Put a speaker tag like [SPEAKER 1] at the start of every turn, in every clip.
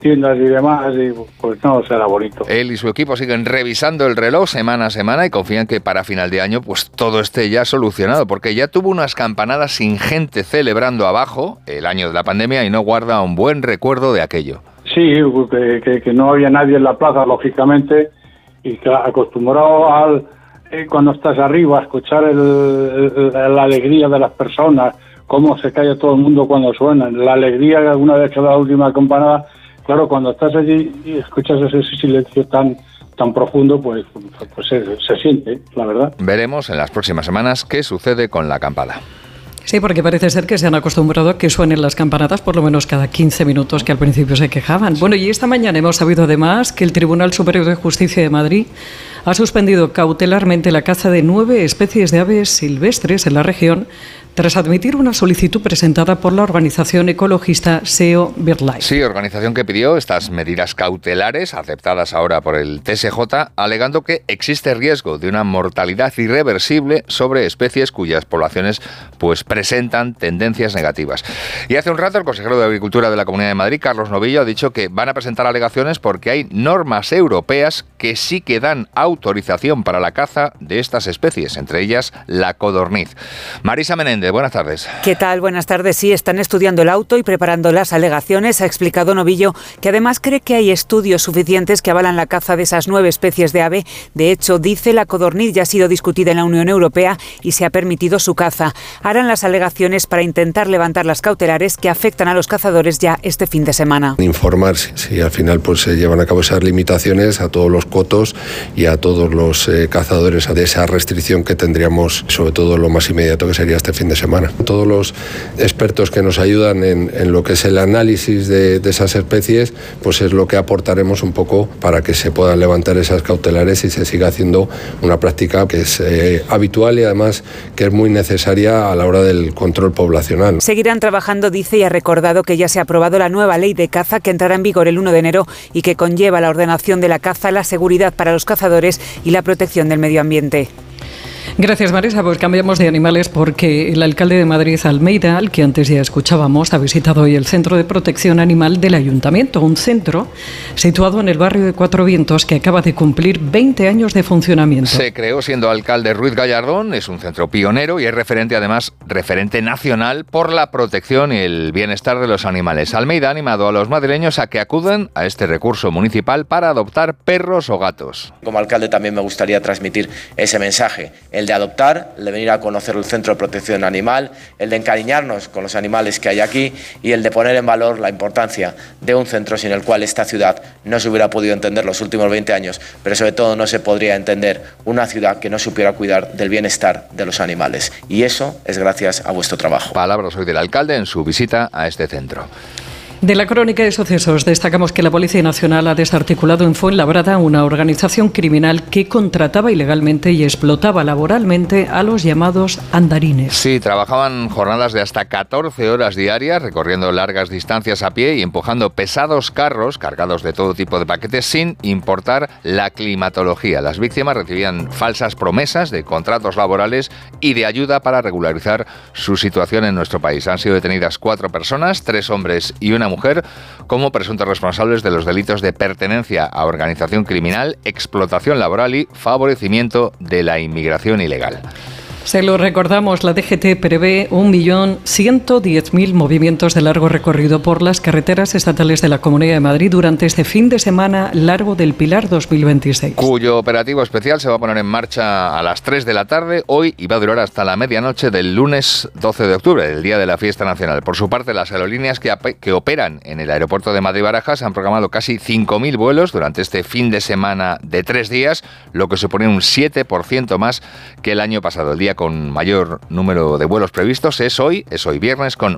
[SPEAKER 1] tiendas y demás, y pues no será bonito.
[SPEAKER 2] Él y su equipo siguen revisando el reloj semana a semana y confían que para final de año pues todo esté ya solucionado, porque ya tuvo unas campanadas sin gente celebrando abajo el año de la pandemia y no guarda un buen recuerdo de aquello.
[SPEAKER 1] Sí, que no había nadie en la plaza, lógicamente, y que acostumbrado cuando estás arriba a escuchar la alegría de las personas, cómo se calla todo el mundo cuando suenan, la alegría que alguna vez que da la última campanada. Claro, cuando estás allí y escuchas ese silencio tan profundo, pues se siente, la verdad.
[SPEAKER 2] Veremos en las próximas semanas qué sucede con la acampada.
[SPEAKER 3] Sí, porque parece ser que se han acostumbrado a que suenen las campanadas por lo menos cada 15 minutos, que al principio se quejaban. Bueno, y esta mañana hemos sabido además que el Tribunal Superior de Justicia de Madrid ha suspendido cautelarmente la caza de 9 especies de aves silvestres en la región tras admitir una solicitud presentada por la organización ecologista SEO BirdLife.
[SPEAKER 2] Sí, organización que pidió estas medidas cautelares, aceptadas ahora por el TSJ, alegando que existe riesgo de una mortalidad irreversible sobre especies cuyas poblaciones pues presentan tendencias negativas. Y hace un rato el consejero de Agricultura de la Comunidad de Madrid, Carlos Novillo, ha dicho que van a presentar alegaciones porque hay normas europeas que sí que dan autorización para la caza de estas especies, entre ellas la codorniz. Marisa Menéndez, buenas tardes.
[SPEAKER 4] ¿Qué tal? Buenas tardes. Sí, están estudiando el auto y preparando las alegaciones. Ha explicado Novillo que además cree que hay estudios suficientes que avalan la caza de esas 9 especies de ave. De hecho, dice, la codorniz ya ha sido discutida en la Unión Europea y se ha permitido su caza. Harán las alegaciones para intentar levantar las cautelares que afectan a los cazadores ya este fin de semana.
[SPEAKER 5] Informar si al final pues se llevan a cabo esas limitaciones a todos los cotos y a todos los cazadores de esa restricción que tendríamos, sobre todo lo más inmediato que sería este fin de semana. Todos los expertos que nos ayudan en lo que es el análisis de esas especies, pues es lo que aportaremos un poco para que se puedan levantar esas cautelares y se siga haciendo una práctica que es habitual y además que es muy necesaria a la hora del control poblacional.
[SPEAKER 4] Seguirán trabajando, dice, y ha recordado que ya se ha aprobado la nueva ley de caza que entrará en vigor el 1 de enero y que conlleva la ordenación de la caza, la seguridad para los cazadores y la protección del medio ambiente.
[SPEAKER 3] Gracias, Marisa. Pues cambiamos de animales porque el alcalde de Madrid, Almeida, al que antes ya escuchábamos, ha visitado hoy el Centro de Protección Animal del Ayuntamiento, un centro situado en el barrio de Cuatro Vientos que acaba de cumplir 20 años de funcionamiento.
[SPEAKER 2] Se creó siendo alcalde Ruiz Gallardón, es un centro pionero y es referente nacional por la protección y el bienestar de los animales. Almeida ha animado a los madrileños a que acudan a este recurso municipal para adoptar perros o gatos.
[SPEAKER 6] Como alcalde también me gustaría transmitir ese mensaje, el de adoptar, el de venir a conocer el Centro de Protección Animal, el de encariñarnos con los animales que hay aquí y el de poner en valor la importancia de un centro sin el cual esta ciudad no se hubiera podido entender los últimos 20 años, pero sobre todo no se podría entender una ciudad que no supiera cuidar del bienestar de los animales. Y eso es gracias a vuestro trabajo.
[SPEAKER 2] Palabras hoy del alcalde en su visita a este centro.
[SPEAKER 3] De la crónica de sucesos destacamos que la Policía Nacional ha desarticulado en Fuenlabrada una organización criminal que contrataba ilegalmente y explotaba laboralmente a los llamados andarines.
[SPEAKER 2] Sí, trabajaban jornadas de hasta 14 horas diarias, recorriendo largas distancias a pie y empujando pesados carros cargados de todo tipo de paquetes sin importar la climatología. Las víctimas recibían falsas promesas de contratos laborales y de ayuda para regularizar su situación en nuestro país. Han sido detenidas 4 personas, 3 hombres y una mujer, como presuntos responsables de los delitos de pertenencia a organización criminal, explotación laboral y favorecimiento de la inmigración ilegal.
[SPEAKER 3] Se lo recordamos, la DGT prevé 1.110.000 movimientos de largo recorrido por las carreteras estatales de la Comunidad de Madrid durante este fin de semana largo del Pilar 2026.
[SPEAKER 2] Cuyo operativo especial se va a poner en marcha a las 3 de la tarde hoy y va a durar hasta la medianoche del lunes 12 de octubre, el día de la fiesta nacional. Por su parte, las aerolíneas que operan en el aeropuerto de Madrid-Barajas han programado casi 5.000 vuelos durante este fin de semana de 3 días, lo que supone un 7% más que el año pasado. El día con mayor número de vuelos previstos es hoy viernes, con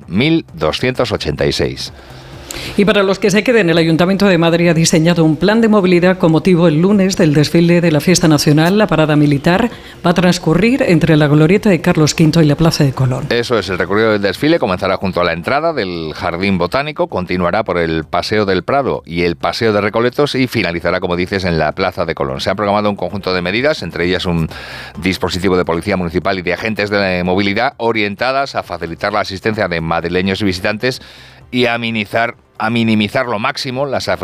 [SPEAKER 2] 1.286.
[SPEAKER 3] Y para los que se queden, el Ayuntamiento de Madrid ha diseñado un plan de movilidad con motivo el lunes del desfile de la Fiesta Nacional. La parada militar va a transcurrir entre la Glorieta de Carlos V y la Plaza de Colón.
[SPEAKER 2] Eso es, el recorrido del desfile comenzará junto a la entrada del Jardín Botánico, continuará por el Paseo del Prado y el Paseo de Recoletos y finalizará, como dices, en la Plaza de Colón. Se ha programado un conjunto de medidas, entre ellas un dispositivo de policía municipal y de agentes de movilidad orientadas a facilitar la asistencia de madrileños y visitantes y a minimizar a minimizar lo máximo las